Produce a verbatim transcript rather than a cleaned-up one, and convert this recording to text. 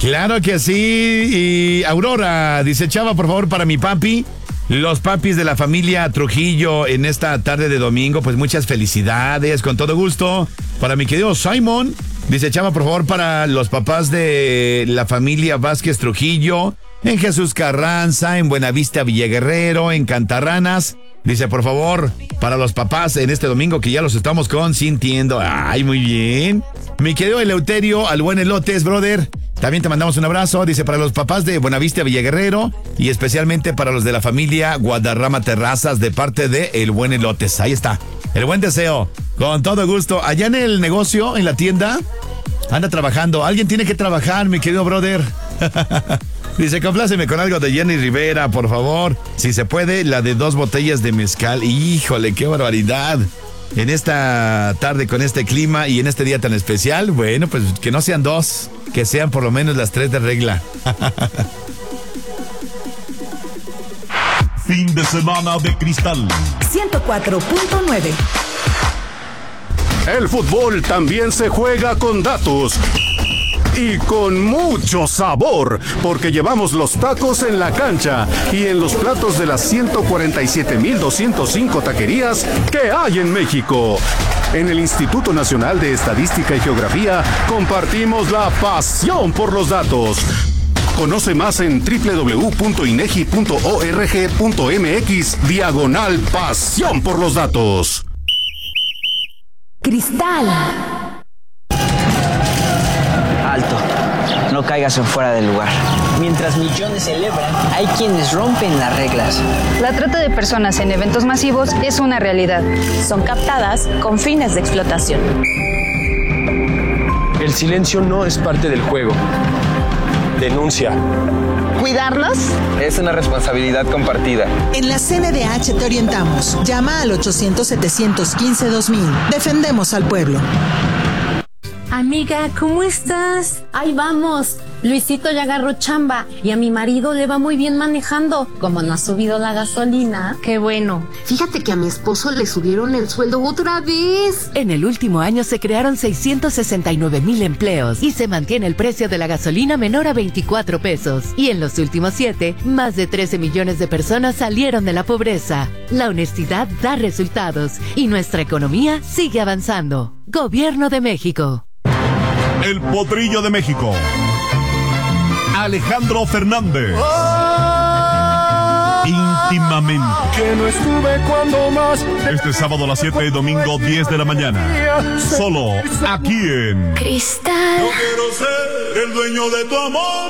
Claro que sí. Y Aurora dice, Chava, por favor, para mi papi, los papis de la familia Trujillo en esta tarde de domingo, pues muchas felicidades, con todo gusto. Para mi querido Simon, dice, Chava, por favor, para los papás de la familia Vázquez Trujillo, en Jesús Carranza, en Buenavista Villaguerrero, en Cantarranas. Dice, por favor, para los papás en este domingo que ya los estamos consintiendo. Ay, muy bien. Mi querido Eleuterio, al buen Elotes, brother, también te mandamos un abrazo. Dice, para los papás de Buenavista Villaguerrero y especialmente para los de la familia Guadarrama Terrazas de parte de el buen Elotes. Ahí está, el buen deseo. Con todo gusto. Allá en el negocio, en la tienda, anda trabajando. Alguien tiene que trabajar, mi querido brother. Dice, compláceme con algo de Jenny Rivera, por favor. Si se puede, la de dos botellas de mezcal. Híjole, qué barbaridad. En esta tarde con este clima y en este día tan especial, bueno, pues que no sean dos, que sean por lo menos las tres de regla. Fin de semana de Cristal ciento cuatro punto nueve. El fútbol también se juega con datos. Y con mucho sabor, porque llevamos los tacos en la cancha y en los platos de las ciento cuarenta y siete mil doscientos cinco taquerías que hay en México. En el Instituto Nacional de Estadística y Geografía compartimos la pasión por los datos. Conoce más en doble u doble u doble u punto inegi punto org punto mx diagonal pasión por los datos. Cristal. Alto, no caigas en fuera del lugar. Mientras millones celebran, hay quienes rompen las reglas. La trata de personas en eventos masivos es una realidad. Son captadas con fines de explotación. El silencio no es parte del juego. Denuncia. ¿Cuidarlos? Es una responsabilidad compartida. En la C N D H te orientamos. Llama al ochocientos, setecientos quince, dos mil. Defendemos al pueblo. Amiga, ¿cómo estás? Ahí vamos. Luisito ya agarró chamba y a mi marido le va muy bien manejando. Como no ha subido la gasolina. Qué bueno. Fíjate que a mi esposo le subieron el sueldo otra vez. En el último año se crearon seiscientos sesenta y nueve mil empleos y se mantiene el precio de la gasolina menor a veinticuatro pesos. Y en los últimos siete, más de trece millones de personas salieron de la pobreza. La honestidad da resultados y nuestra economía sigue avanzando. Gobierno de México. El Potrillo de México, Alejandro Fernández. Oh, íntimamente. Que no estuve cuando más. Este sábado a las siete y domingo diez de la mañana. Solo aquí en Cristal. No quiero ser el dueño de tu amor.